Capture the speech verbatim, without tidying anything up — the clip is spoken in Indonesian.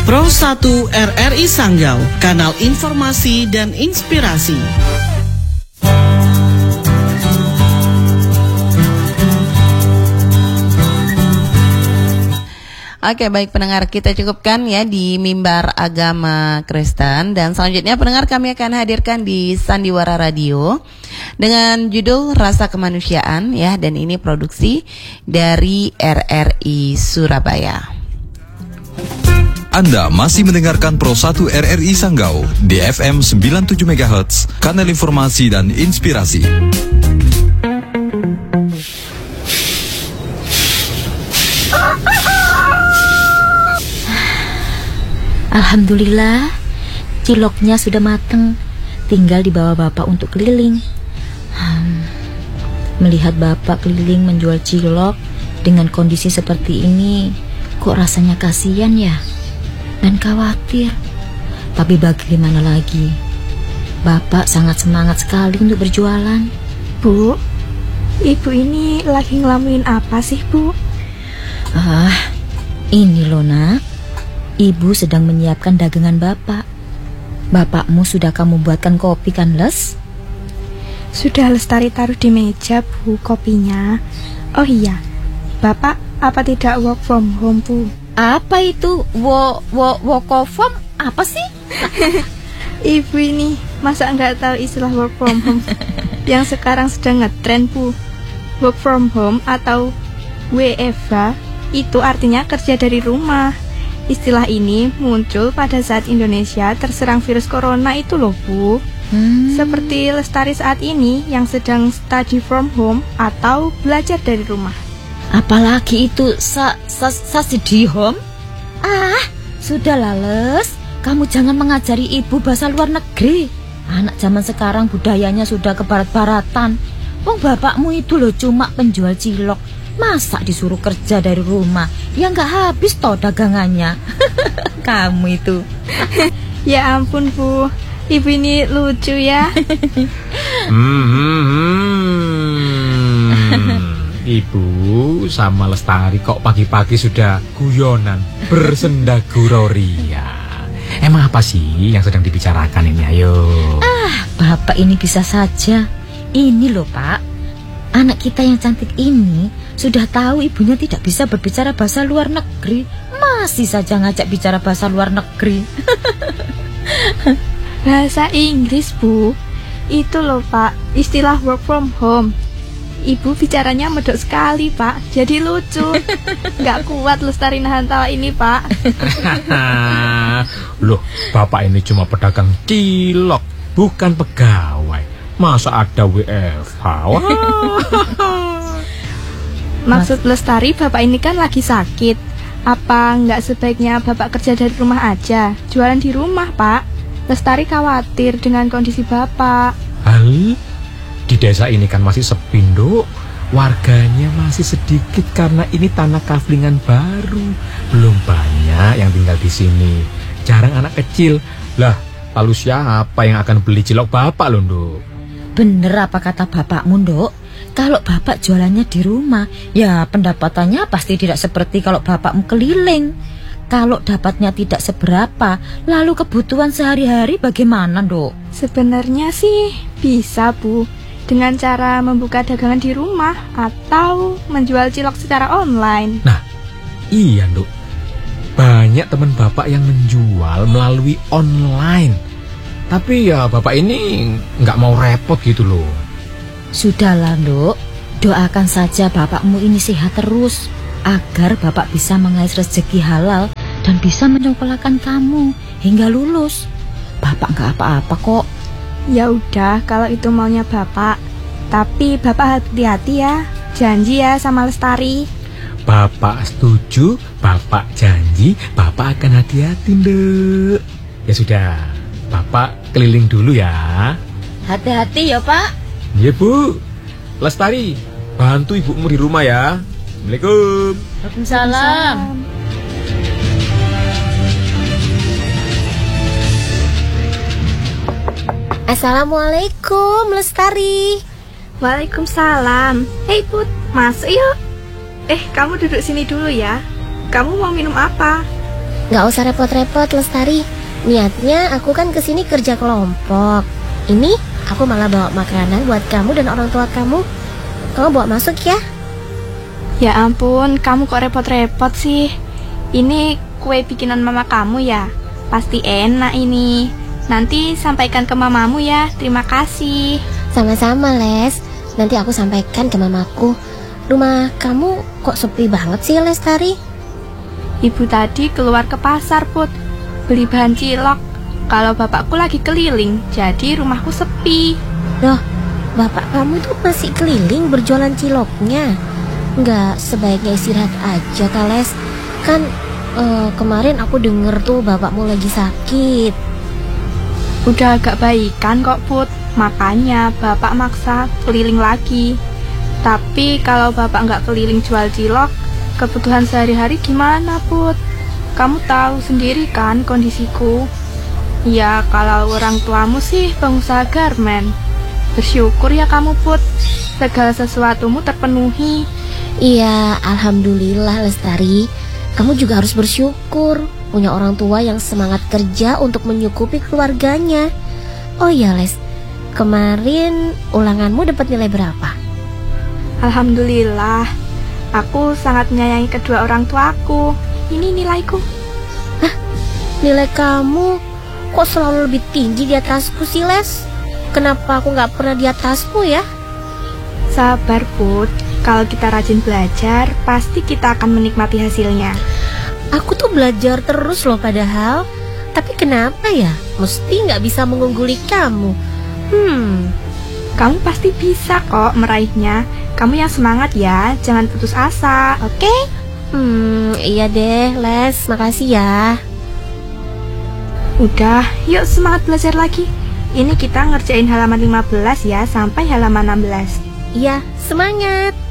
Pro satu R R I Sanggau, kanal informasi dan inspirasi. Oke, baik pendengar, kita cukupkan ya di Mimbar Agama Kristen. Dan selanjutnya pendengar, kami akan hadirkan di Sandiwara Radio dengan judul Rasa Kemanusiaan ya. Dan ini produksi dari R R I Surabaya. Anda masih mendengarkan Pro satu R R I Sanggau di F M sembilan puluh tujuh megahertz, kanal informasi dan inspirasi. Alhamdulillah, ciloknya sudah mateng. Tinggal dibawa bapak untuk keliling. hmm, Melihat bapak keliling menjual cilok dengan kondisi seperti ini, kok rasanya kasihan ya, dan khawatir. Tapi bagaimana lagi, bapak sangat semangat sekali untuk berjualan. Bu, ibu ini lagi ngelamuin apa sih, Bu? Ah, ini loh nak, ibu sedang menyiapkan dagangan bapak. Bapakmu sudah kamu buatkan kopi kan, Les? Sudah Lestari taruh di meja, Bu, kopinya. Oh iya, bapak apa tidak work from home, Bu? Apa itu wo wo work from apa sih? Ibu ini masa nggak tahu istilah work from home yang sekarang sedang ngetren, Bu. Work from home atau W F H itu artinya kerja dari rumah. Istilah ini muncul pada saat Indonesia terserang virus corona itu loh, Bu. hmm. Seperti Lestari saat ini yang sedang study from home atau belajar dari rumah. Apalagi itu sa sa sa study home? Ah, sudahlah Les, kamu jangan mengajari ibu bahasa luar negeri. Anak zaman sekarang budayanya sudah ke barat-baratan. Wong bapakmu itu loh cuma penjual cilok, masa disuruh kerja dari rumah? Ya nggak habis toh dagangannya. Kamu itu. Ya ampun, Bu, ibu ini lucu ya. hmm, hmm, hmm. Ibu sama Lestari kok pagi-pagi sudah guyonan bersenda guroria. Emang apa sih yang sedang dibicarakan ini? Ayo. Ah, bapak ini bisa saja. Ini loh Pak, anak kita yang cantik ini sudah tahu ibunya tidak bisa berbicara bahasa luar negeri, masih saja ngajak bicara bahasa luar negeri. Bahasa Inggris, Bu. Itu loh Pak, istilah work from home. Ibu bicaranya medok sekali, Pak. Jadi lucu. Gak kuat Lestari nahan tawa ini, Pak. Loh, bapak ini cuma pedagang cilok, bukan pegawai. Masa ada W F H? Maksud Lestari, bapak ini kan lagi sakit. Apa nggak sebaiknya bapak kerja dari rumah aja, jualan di rumah, Pak? Lestari khawatir dengan kondisi bapak. Hal, di desa ini kan masih sepi, Nduk. Warganya masih sedikit karena ini tanah kaflingan baru. Belum banyak yang tinggal di sini. Jarang anak kecil. Lah, lalu siapa yang akan beli cilok bapak loh, Nduk? Bener apa kata bapakmu, Nduk? Kalau bapak jualannya di rumah, ya pendapatannya pasti tidak seperti kalau bapakmu keliling. Kalau dapatnya tidak seberapa, lalu kebutuhan sehari-hari bagaimana, Nduk? Sebenarnya sih bisa, Bu, dengan cara membuka dagangan di rumah atau menjual cilok secara online. Nah, iya, Nduk. Banyak teman bapak yang menjual melalui online. Tapi ya bapak ini nggak mau repot gitu loh. Sudahlah, Nduk, doakan saja bapakmu ini sehat terus, agar bapak bisa mengais rezeki halal dan bisa menyokolakan kamu hingga lulus. Bapak nggak apa-apa kok. Ya udah, kalau itu maunya bapak. Tapi bapak hati-hati ya. Janji ya sama Lestari. Bapak setuju, bapak janji, bapak akan hati-hati, Nduk. Ya sudah, bapak keliling dulu ya. Hati-hati ya, Pak. Iya, Bu. Lestari, bantu ibumu di rumah ya. Assalamualaikum. Waalaikumsalam. Assalamualaikum, Lestari. Waalaikumsalam. Hei Put, masuk yuk. Eh, kamu duduk sini dulu ya. Kamu mau minum apa? Nggak usah repot-repot, Lestari. Niatnya aku kan kesini kerja kelompok. Ini aku malah bawa makanan buat kamu dan orang tua kamu. Kamu bawa masuk ya. Ya ampun, kamu kok repot-repot sih? Ini kue bikinan mama kamu ya? Pasti enak ini. Nanti sampaikan ke mamamu ya. Terima kasih. Sama-sama, Les. Nanti aku sampaikan ke mamaku. Rumah kamu kok sepi banget sih, Lestari? Ibu tadi keluar ke pasar, Put. Beli bahan cilok. Kalau bapakku lagi keliling, jadi rumahku sepi. Loh, bapak kamu tuh masih keliling berjualan ciloknya? Nggak sebaiknya istirahat aja, Kales. Kan uh, kemarin aku denger tuh bapakmu lagi sakit. Udah agak baikan kok, Put. Makanya bapak maksa keliling lagi. Tapi kalau bapak nggak keliling jual cilok, kebutuhan sehari-hari gimana, Put? Kamu tahu sendiri kan kondisiku. Ya, kalau orang tuamu sih pengusaha garmen. Bersyukur ya kamu, Put. Segala sesuatumu terpenuhi. Iya, alhamdulillah, Lestari. Kamu juga harus bersyukur punya orang tua yang semangat kerja untuk menyukupi keluarganya. Oh iya, Les. Kemarin ulanganmu dapat nilai berapa? Alhamdulillah. Aku sangat menyayangi kedua orang tuaku. Ini nilaiku. Hah? Nilai kamu kok selalu lebih tinggi di atasku sih, Les? Kenapa aku nggak pernah di atasmu ya? Sabar, Put. Kalau kita rajin belajar, pasti kita akan menikmati hasilnya. Aku tuh belajar terus loh padahal. Tapi kenapa ya? Mesti nggak bisa mengungguli kamu. Hmm, kamu pasti bisa kok meraihnya. Kamu yang semangat ya, jangan putus asa, oke? Okay? Hmm, iya deh, Les. Makasih ya. Udah, yuk semangat belajar lagi. Ini kita ngerjain halaman lima belas ya, sampai halaman enam belas. Iya, semangat.